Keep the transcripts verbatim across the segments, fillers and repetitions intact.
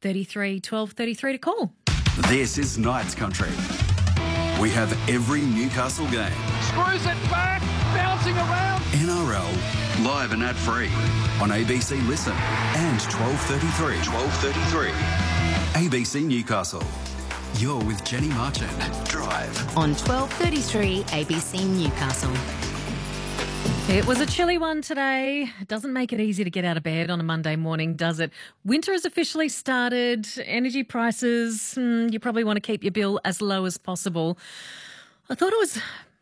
thirty-three twelve thirty-three to call. This is Knights Country. We have every Newcastle game. Screws it back, bouncing around. N R L, live and ad-free on A B C Listen and twelve thirty-three. twelve thirty-three. A B C Newcastle. You're with Jenny Marchant. Drive. On twelve thirty-three A B C Newcastle. It was a chilly one today. It doesn't make it easy to get out of bed on a Monday morning, does it? Winter has officially started. Energy prices, hmm, you probably want to keep your bill as low as possible. I thought it was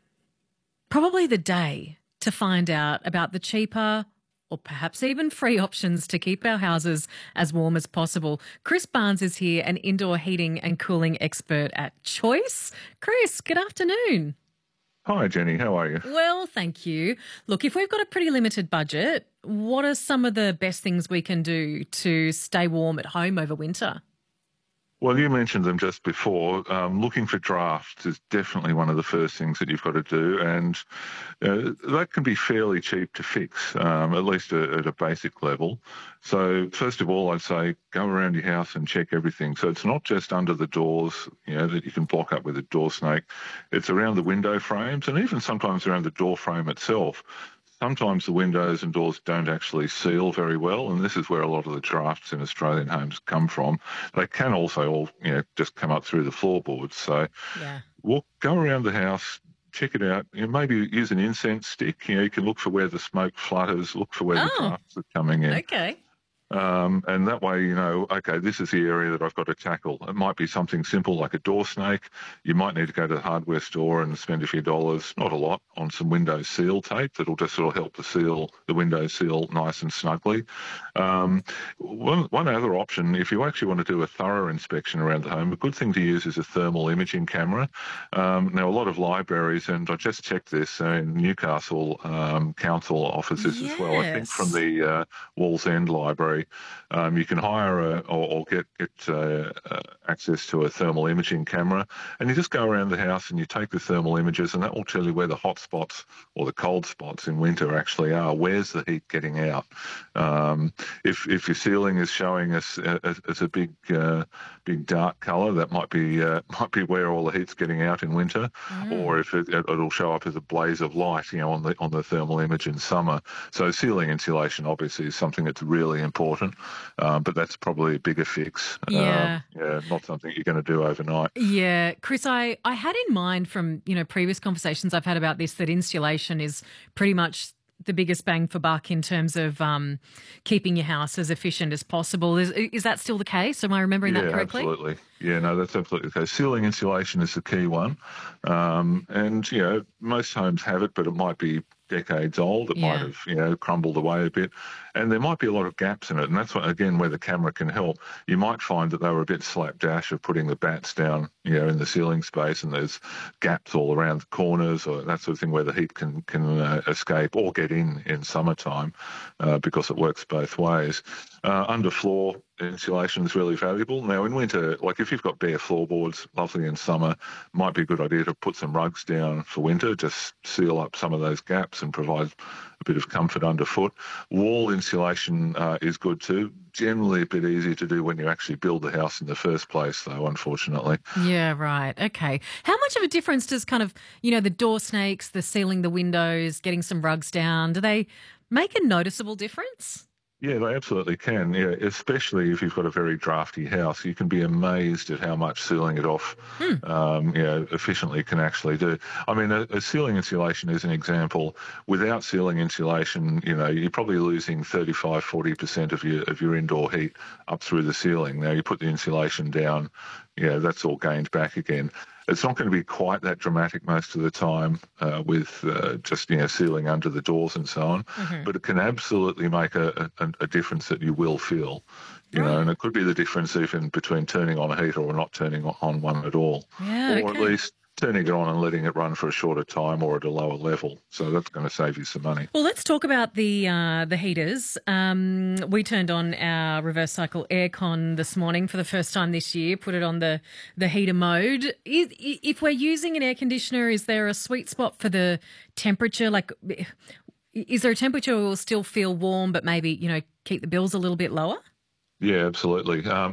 probably the day to find out about the cheaper or perhaps even free options to keep our houses as warm as possible. Chris Barnes is here, an indoor heating and cooling expert at Choice. Chris, good afternoon. Hi, Jenny. How are you? Well, thank you. Look, if we've got a pretty limited budget, what are some of the best things we can do to stay warm at home over winter? Well, you mentioned them just before. Um, looking for drafts is definitely one of the first things that you've got to do, and uh, that can be fairly cheap to fix, um, at least a, at a basic level. So first of all, I'd say go around your house and check everything. So it's not just under the doors, you know, that you can block up with a door snake. It's around the window frames and even sometimes around the door frame itself. Sometimes the windows and doors don't actually seal very well, and this is where a lot of the drafts in Australian homes come from. They can also all, you know, just come up through the floorboards. So Yeah. we'll go around the house, check it out. You know, maybe use an incense stick. You know, you can look for where the smoke flutters, look for where Oh. the drafts are coming in. Okay. Um, and that way, you know, okay, this is the area that I've got to tackle. It might be something simple like a door snake. You might need to go to the hardware store and spend a few dollars, not a lot, on some window seal tape that'll just sort of help the seal, the window seal nice and snugly. Um, one, one other option, if you actually want to do a thorough inspection around the home, a good thing to use is a thermal imaging camera. Um, now, a lot of libraries, and I just checked this, and Newcastle um, Council offers this Yes. as well. I think from the uh, Wallsend Library, Um, you can hire a, or, or get, get uh, uh, access to a thermal imaging camera, and you just go around the house and you take the thermal images, and that will tell you where the hot spots or the cold spots in winter actually are. Where's the heat getting out? Um, if if your ceiling is showing us as, as a big uh, big dark colour, that might be uh, might be where all the heat's getting out in winter. Mm. Or if it, it'll show up as a blaze of light, you know, on the on the thermal image in summer. So ceiling insulation obviously is something that's really important. Um, but that's probably a bigger fix. Yeah. Um, yeah, not something you're going to do overnight. Yeah, Chris, I, I had in mind from, you know, previous conversations I've had about this that insulation is pretty much the biggest bang for buck in terms of um, keeping your house as efficient as possible. Is is that still the case? Am I remembering Yeah, that correctly? absolutely. Yeah, no, that's absolutely the case. Ceiling insulation is the key one. Um, and, you know, most homes have it, but it might be decades old. It Yeah. might have, you know, crumbled away a bit. And there might be a lot of gaps in it. And that's, what, again, where the camera can help. You might find that they were a bit slapdash of putting the bats down, you know, in the ceiling space, and there's gaps all around the corners or that sort of thing where the heat can, can uh, escape or get in in summertime uh, because it works both ways. Uh, underfloor insulation is really valuable. Now, in winter, like if you've got bare floorboards, lovely in summer, might be a good idea to put some rugs down for winter, just seal up some of those gaps and provide a bit of comfort underfoot. Wall insulation uh, is good too. Generally a bit easier to do when you actually build the house in the first place, though, unfortunately. Yeah, right. Okay. How much of a difference does kind of, you know, the door snakes, the sealing the windows, getting some rugs down, do they make a noticeable difference? Yeah, they absolutely can. Yeah, especially if you've got a very drafty house, you can be amazed at how much sealing it off, Hmm. um, you know, efficiently can actually do. I mean, a, a ceiling insulation is an example. Without ceiling insulation, you know, you're probably losing thirty-five, forty percent of your of your indoor heat up through the ceiling. Now, you put the insulation down, yeah, that's all gained back again. It's not going to be quite that dramatic most of the time uh, with uh, just, you know, sealing under the doors and so on, Mm-hmm. but it can absolutely make a, a, a difference that you will feel, you know, and it could be the difference even between turning on a heater or not turning on one at all, Yeah, or okay. at least turning it on and letting it run for a shorter time or at a lower level. So that's going to save you some money. Well, let's talk about the uh, the heaters. Um, we turned on our reverse cycle aircon this morning for the first time this year, put it on the, the heater mode. If, if we're using an air conditioner, is there a sweet spot for the temperature? Like, is there a temperature where we'll still feel warm but maybe, you know, keep the bills a little bit lower? Yeah, absolutely. Um,